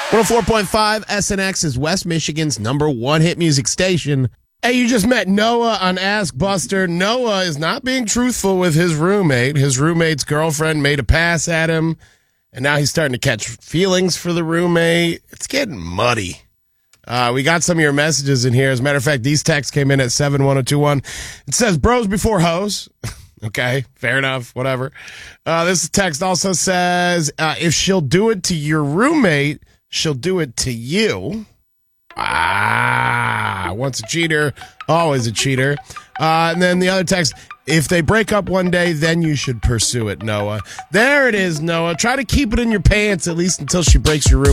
104.5 SNX is West Michigan's #1 hit music station. Hey, you just met Noah on Ask Buster. Noah is not being truthful with his roommate. His roommate's girlfriend made a pass at him, and now he's starting to catch feelings for the roommate. It's getting muddy. We got some of your messages in here. As a matter of fact, these texts came in at 71021. It says, bros before hoes. Okay, fair enough, whatever. This text also says, if she'll do it to your roommate, she'll do it to you. Once a cheater, always a cheater. And then the other text, if they break up one day, then you should pursue it, Noah. There it is, Noah. Try to keep it in your pants at least until she breaks your room.